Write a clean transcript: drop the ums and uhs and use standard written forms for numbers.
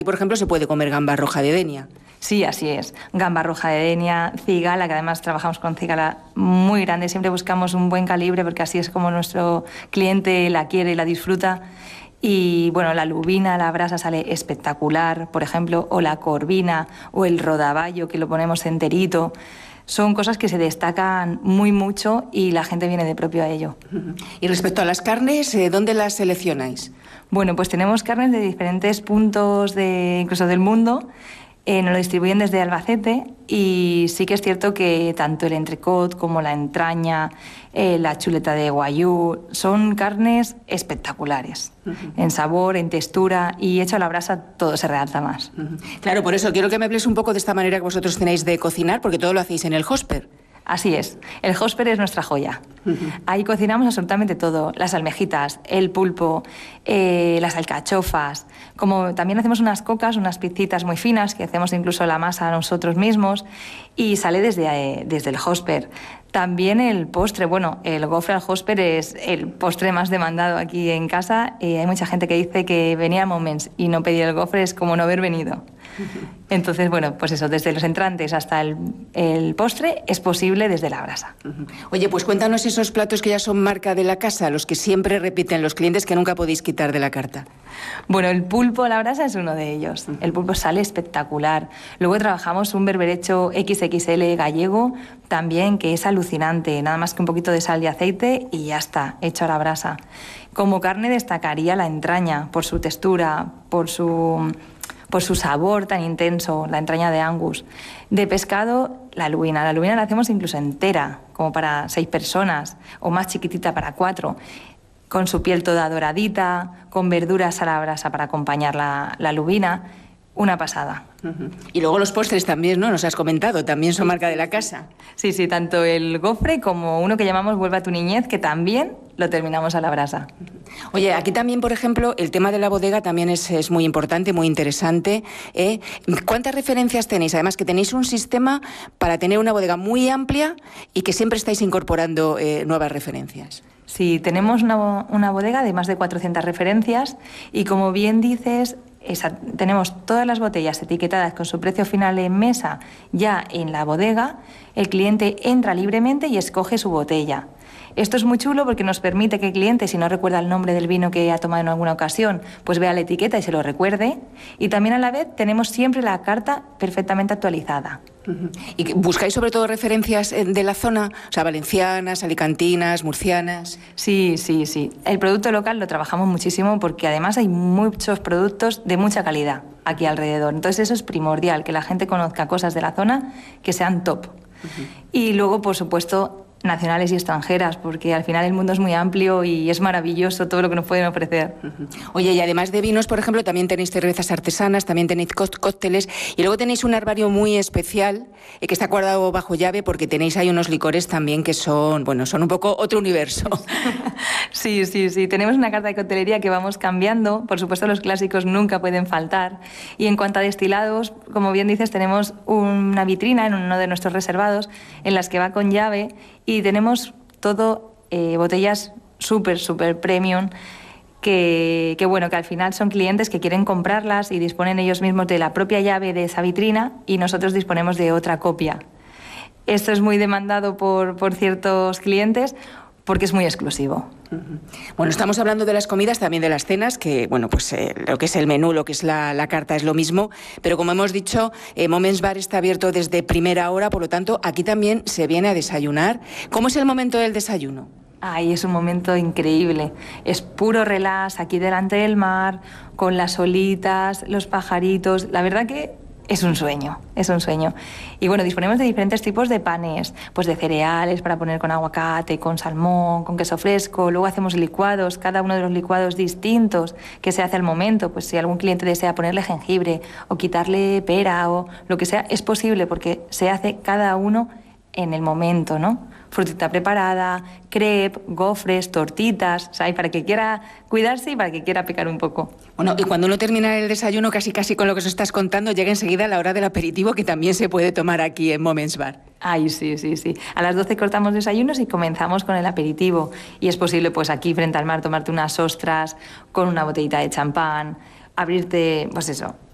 Por ejemplo, se puede comer gamba roja de Denia. Sí, así es. Gamba roja de Denia, cigala, que además trabajamos con cigala muy grande. Siempre buscamos un buen calibre porque así es como nuestro cliente la quiere y la disfruta. Y bueno, la lubina, la brasa sale espectacular, por ejemplo, o la corvina o el rodaballo, que lo ponemos enterito. Son cosas que se destacan muy mucho y la gente viene de propio a ello. Y respecto a las carnes, ¿dónde las seleccionáis? Bueno, pues tenemos carnes de diferentes puntos incluso del mundo. Nos lo distribuyen desde Albacete y sí que es cierto que tanto el entrecot como la entraña, la chuleta de guayú, son carnes espectaculares. En sabor, en textura y hecho a la brasa todo se realza más. Claro, por eso quiero que me hables un poco de esta manera que vosotros tenéis de cocinar, porque todo lo hacéis en el Hosper. Así es, el Hosper es nuestra joya. Ahí cocinamos absolutamente todo, las almejitas, el pulpo, las alcachofas, como también hacemos unas cocas, unas pizzitas muy finas, que hacemos incluso la masa nosotros mismos, y sale desde el Hosper. También el postre, bueno, el gofre al Hosper es el postre más demandado aquí en casa. Hay mucha gente que dice que venía a Moments y no pedir el gofre es como no haber venido. Entonces, bueno, pues eso, desde los entrantes hasta el postre es posible desde la brasa. Oye, pues cuéntanos esos platos que ya son marca de la casa, los que siempre repiten los clientes, que nunca podéis quitar de la carta. Bueno, el pulpo a la brasa es uno de ellos. El pulpo sale espectacular. Luego trabajamos un berberecho XXL gallego también, que es alucinante. Nada más que un poquito de sal y aceite y ya está, hecho a la brasa. Como carne destacaría la entraña por su textura, por su sabor tan intenso, la entraña de Angus. De pescado, la lubina. La lubina la hacemos incluso entera, como para 6 personas, o más chiquitita para 4, con su piel toda doradita, con verduras a la brasa para acompañar la lubina. Una pasada. Y luego los postres también, ¿no? Nos has comentado, también son marca de la casa. Sí, sí, tanto el gofre como uno que llamamos Vuelve a tu niñez, que también lo terminamos a la brasa. Oye, aquí también, por ejemplo, el tema de la bodega también es muy importante, muy interesante. ¿Cuántas referencias tenéis? Además, que tenéis un sistema para tener una bodega muy amplia y que siempre estáis incorporando nuevas referencias. Sí, tenemos una bodega de más de 400 referencias y, como bien dices, tenemos todas las botellas etiquetadas con su precio final en mesa ya en la bodega. El cliente entra libremente y escoge su botella. Esto es muy chulo porque nos permite que el cliente, si no recuerda el nombre del vino que ha tomado en alguna ocasión, pues vea la etiqueta y se lo recuerde. Y también a la vez tenemos siempre la carta perfectamente actualizada. ¿Y buscáis sobre todo referencias de la zona? O sea, valencianas, alicantinas, murcianas. Sí, sí, sí. El producto local lo trabajamos muchísimo porque además hay muchos productos de mucha calidad aquí alrededor. Entonces eso es primordial, que la gente conozca cosas de la zona que sean top. Y luego, por supuesto, nacionales y extranjeras, porque al final el mundo es muy amplio y es maravilloso todo lo que nos pueden ofrecer. Oye, y además de vinos, por ejemplo, también tenéis cervezas artesanas, también tenéis cócteles, y luego tenéis un herbario muy especial que está guardado bajo llave, porque tenéis ahí unos licores también que son, bueno, son un poco otro universo. Sí, sí, sí. Tenemos una carta de coctelería que vamos cambiando. Por supuesto, los clásicos nunca pueden faltar. Y en cuanto a destilados, como bien dices, tenemos una vitrina en uno de nuestros reservados en las que va con llave. Y tenemos todo botellas súper premium que al final son clientes que quieren comprarlas y disponen ellos mismos de la propia llave de esa vitrina y nosotros disponemos de otra copia. Esto es muy demandado por ciertos clientes porque es muy exclusivo. Bueno, estamos hablando de las comidas, también de las cenas, que bueno, pues lo que es el menú, lo que es la carta es lo mismo, pero como hemos dicho, Moments Bar está abierto desde primera hora, por lo tanto, aquí también se viene a desayunar. ¿Cómo es el momento del desayuno? Ay, es un momento increíble. Es puro relax, aquí delante del mar, con las olitas, los pajaritos. La verdad que es un sueño, es un sueño. Y bueno, disponemos de diferentes tipos de panes, pues de cereales para poner con aguacate, con salmón, con queso fresco. Luego hacemos licuados, cada uno de los licuados distintos que se hace al momento. Pues si algún cliente desea ponerle jengibre o quitarle pera o lo que sea, es posible porque se hace cada uno en el momento, ¿no? Frutita preparada, crepe, gofres, tortitas, o sea, y para que quiera cuidarse y para que quiera picar un poco. Bueno, y cuando uno termina el desayuno, casi con lo que os estás contando, llega enseguida la hora del aperitivo, que también se puede tomar aquí en Moments Bar. Ay, sí, sí, sí. A las 12 cortamos desayunos y comenzamos con el aperitivo. Y es posible, pues aquí frente al mar, tomarte unas ostras con una botellita de champán, abrirte, pues eso,